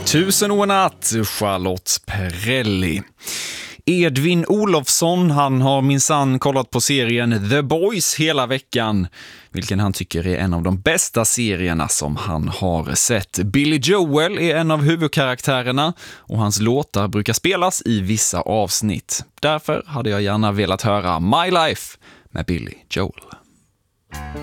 Tusen och en natt, Charlotte Perrelli. Edvin Olofsson, han har minsann kollat på serien The Boys hela veckan, vilken han tycker är en av de bästa serierna som han har sett. Billy Joel är en av huvudkaraktärerna och hans låtar brukar spelas i vissa avsnitt. Därför hade jag gärna velat höra My Life med Billy Joel.